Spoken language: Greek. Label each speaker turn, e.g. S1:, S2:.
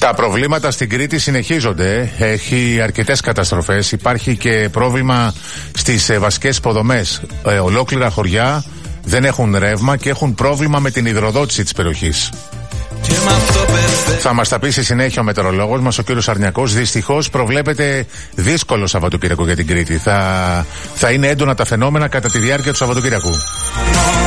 S1: Τα προβλήματα στην Κρήτη συνεχίζονται. Έχει αρκετές καταστροφές. Υπάρχει και πρόβλημα στις βασικές υποδομές. Ολόκληρα χωριά δεν έχουν ρεύμα και έχουν πρόβλημα με την υδροδότηση της περιοχής. Θα μας τα πει στη συνέχεια ο μετεωρολόγος μας, ο κύριος Αρνιακός. Δυστυχώς προβλέπεται δύσκολο Σαββατοκύριακο για την Κρήτη. Θα είναι έντονα τα φαινόμενα κατά τη διάρκεια του Σαββατοκύριακου.